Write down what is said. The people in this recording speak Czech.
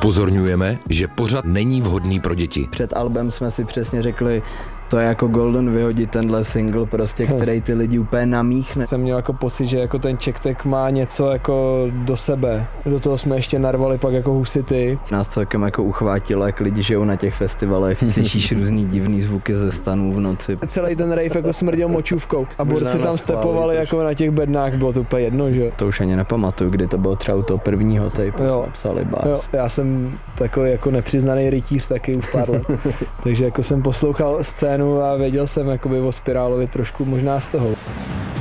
Upozorňujeme, že pořad není vhodný pro děti. Před albem jsme si přesně řekli, to je jako golden vyhodit tenhle single, prostě, který ty lidi úplně namíchne. Jsem měl jako pocit, že jako ten Čektek má něco jako do sebe. Do toho jsme ještě narvali pak jako husity. Nás celkem jako uchvátilo, jak lidi žijou na těch festivalech, slyšíš různý divný zvuky ze stanů v noci. Celý ten rave jako smrděl močůvkou a borci tam stepovali jako na těch bednách, bylo to úplně jedno, že? To už ani nepamatuju, kdy to bylo třeba u toho prvního tape, jsme psali bás. Jo, já jsem takový jako nepřiznaný rytíř taky už pár let, takže jako jsem poslouchal scénu a věděl jsem jakoby o Spirálovi trošku možná z toho.